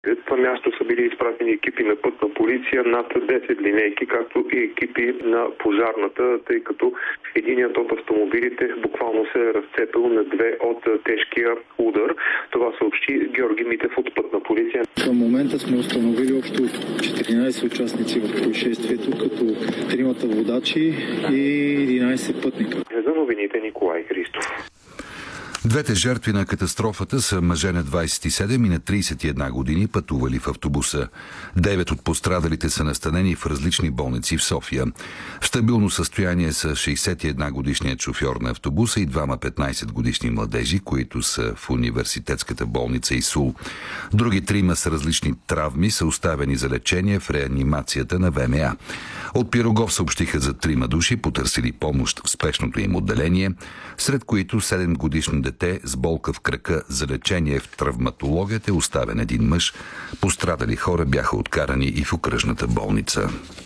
В това място са били изпратени екипи на пътна полиция, над 10 линейки, както и екипи на пожарната, тъй като единият от автомобилите буквално се е разцепил на две от тежкия удар. Това съобщи Георги Митев от пътна полиция. Към момента сме установили общо 14 участници в происшествието, като 3 водачи и 11 пътника. За новините Николай Христов. Двете жертви на катастрофата са мъже на 27 и на 31 години, пътували в автобуса. 9 от пострадалите са настанени в различни болници в София. В стабилно състояние са 61 годишният шофьор на автобуса и 2 15 годишни младежи, които са в университетската болница ИСУЛ. Други 3 с различни травми са оставени за лечение в реанимацията на ВМА. От Пирогов съобщиха за 3 души, потърсили помощ в спешното им отделение, сред които 7-годишно дете с болка в крака. За лечение в травматологията е оставен един мъж. Пострадали хора бяха откарани и в окръжната болница.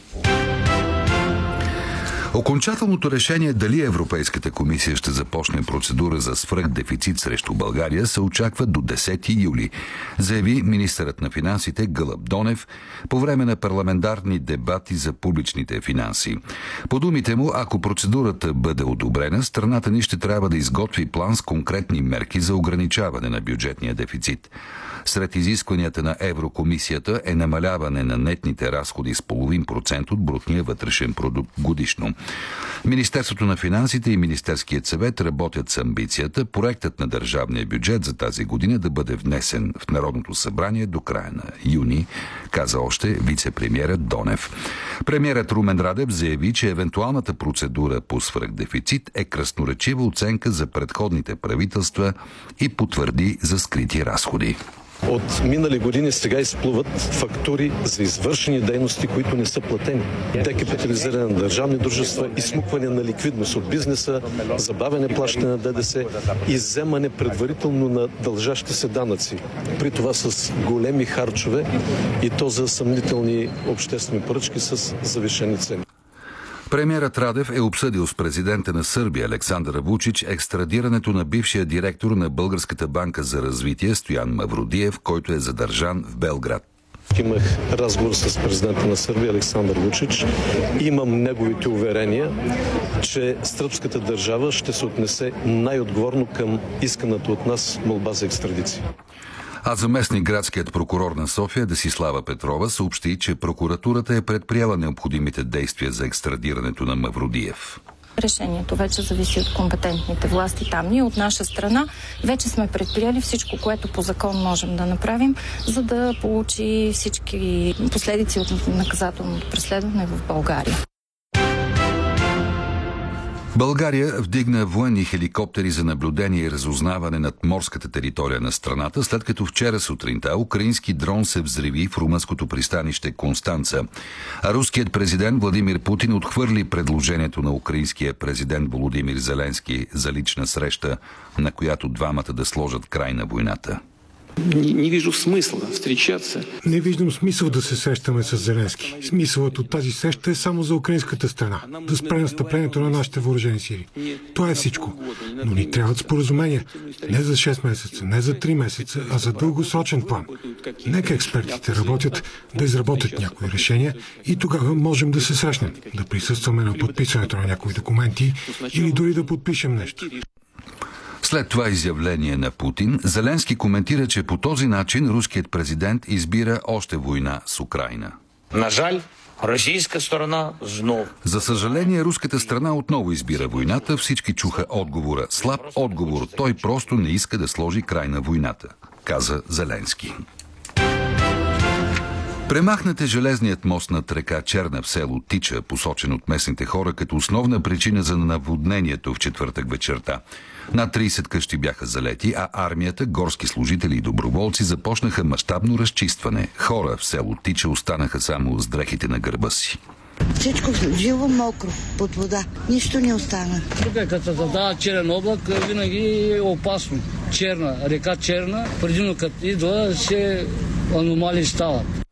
Окончателното решение дали Европейската комисия ще започне процедура за свръхдефицит срещу България се очаква до 10 юли, заяви министърът на финансите Гълъб Донев по време на парламентарни дебати за публичните финанси. По думите му, ако процедурата бъде одобрена, страната ни ще трябва да изготви план с конкретни мерки за ограничаване на бюджетния дефицит. Сред изискванията на Еврокомисията е намаляване на нетните разходи с 0,5% от брутния вътрешен продукт годишно. Министерството на финансите и Министерският съвет работят с амбицията проектът на държавния бюджет за тази година да бъде внесен в Народното събрание до края на юни, каза още вице-премиерът Донев. Премиерът Румен Радев заяви, че евентуалната процедура по свръхдефицит е красноречива оценка за предходните правителства и потвърди за скрити разходи. От минали години сега изплуват фактури за извършени дейности, които не са платени. Декапитализиране на държавни дружества, изсмукване на ликвидност от бизнеса, забавяне плащане на ДДС, изземане предварително на дължащи се данъци. При това с големи харчове и то за съмнителни обществени поръчки с завишени цени. Премиерът Радев е обсъдил с президента на Сърбия Александър Вучич екстрадирането на бившия директор на Българската банка за развитие Стоян Мавродиев, който е задържан в Белград. Имах разговор с президента на Сърбия Александър Вучич. Имам неговите уверения, че сръбската държава ще се отнесе най-отговорно към исканата от нас молба за екстрадиция. А заместник градският прокурор на София Десислава Петрова съобщи, че прокуратурата е предприела необходимите действия за екстрадирането на Мавродиев. Решението вече зависи от компетентните власти там. Ние от наша страна вече сме предприели всичко, което по закон можем да направим, за да получи всички последици от наказателното преследване в България. България вдигна военни хеликоптери за наблюдение и разузнаване над морската територия на страната, след като вчера сутринта украински дрон се взриви в румънското пристанище Констанца. А руският президент Владимир Путин отхвърли предложението на украинския президент Володимир Зеленски за лична среща, на която двамата да сложат край на войната. Не вижу смисъл встречаться. Не виждам смисъл да се срещаме с Зеленски. Смисълът от тази среща е само за украинската страна. Да спре настъплението на нашите въоръжени сили. Това е всичко. Но ни трябват споразумения. Не за 6 месеца, не за 3 месеца, а за дългосрочен план. Нека експертите работят, да изработят някои решения и тогава можем да се срещнем, да присъстваме на подписването на някои документи или дори да подпишем нещо. След това изявление на Путин, Зеленски коментира, че по този начин руският президент избира още война с Украйна. На жаль, руската страна знов. За съжаление, руската страна отново избира войната. Всички чуха отговора. Слаб отговор. Той просто не иска да сложи край на войната, каза Зеленски. Премахнат е железният мост над река Черна в село Тича, посочен от местните хора като основна причина за наводнението в четвъртък вечерта. Над 30 къщи бяха залети, а армията, горски служители и доброволци започнаха мащабно разчистване. Хора в село Тича останаха само с дрехите на гърба си. Всичко живо мокро, под вода. Нищо не остана. Тук като се задава черен облак, винаги е опасно. Черна, река Черна, предимно като идва, се аномалии стават.